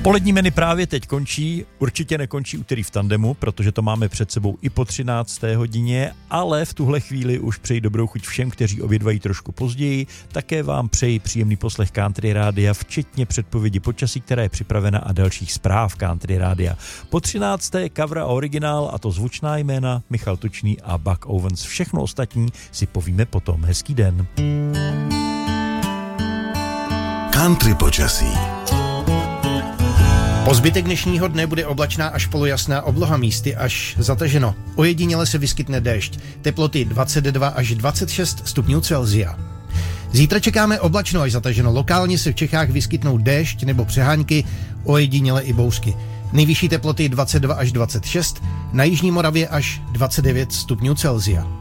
Polední menu právě teď končí, určitě nekončí úterý v tandemu, protože to máme před sebou i po 13. hodině, ale v tuhle chvíli už přeji dobrou chuť všem, kteří obědvají trošku později. Také vám přeji příjemný poslech Country Rádia, včetně předpovědi počasí, která je připravena a dalších zpráv Country Rádia. Po 13. cover a originál, a to zvučná jména Michal Tučný a Buck Owens. Všechno ostatní si povíme potom. Hezký den. Country počasí. Po zbytek dnešního dne bude oblačná až polojasná obloha, místy až zataženo. Ojediněle se vyskytne déšť. Teploty 22 až 26 stupňů Celsia. Zítra čekáme oblačno až zataženo. Lokálně se v Čechách vyskytnou déšť nebo přehánky, ojediněle i bouřky. Nejvyšší teploty 22 až 26, na jižní Moravě až 29 stupňů Celsia.